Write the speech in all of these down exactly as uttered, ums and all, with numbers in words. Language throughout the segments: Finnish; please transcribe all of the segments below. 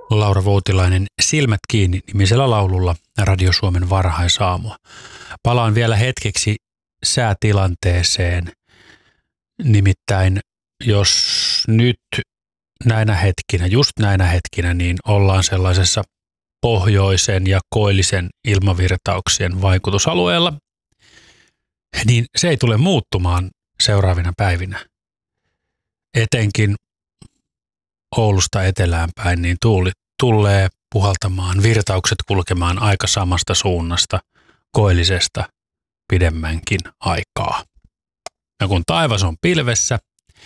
Laura Voutilainen Silmät kiinni -nimisellä laululla Radio Suomen varhaisaamua. Palaan vielä hetkeksi säätilanteeseen. Nimittäin jos nyt näinä hetkinä, just näinä hetkinä, niin ollaan sellaisessa pohjoisen ja koillisen ilmavirtauksien vaikutusalueella, niin se ei tule muuttumaan seuraavina päivinä. Etenkin Oulusta etelään päin, niin tuuli tulee puhaltamaan, virtaukset kulkemaan aika samasta suunnasta, koillisesta pidemmänkin aikaa. Ja kun taivas on pilvessä,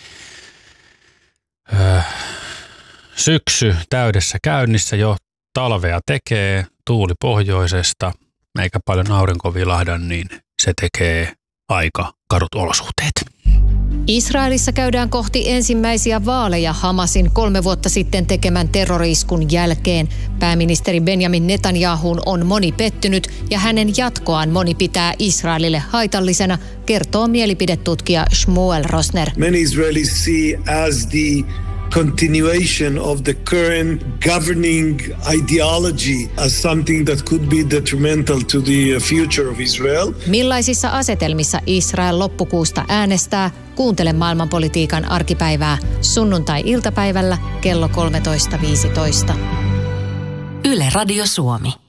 öö, syksy täydessä käynnissä, jo talvea tekee, tuuli pohjoisesta, eikä paljon aurinko vilahda, niin se tekee aika karut olosuhteet. Israelissa käydään kohti ensimmäisiä vaaleja Hamasin kolme vuotta sitten tekemän terrori-iskun jälkeen. Pääministeri Benjamin Netanyahuun on moni pettynyt ja hänen jatkoaan moni pitää Israelille haitallisena, kertoo mielipidetutkija Shmuel Rosner. Many Israelis see as the continuation of the current governing ideology as something that could be detrimental to the future of Israel. Millaisissa asetelmissa Israel loppukuusta äänestää? Kuuntele maailmanpolitiikan arkipäivää sunnuntai-iltapäivällä kello kolmetoista viisitoista. Yle Radio Suomi.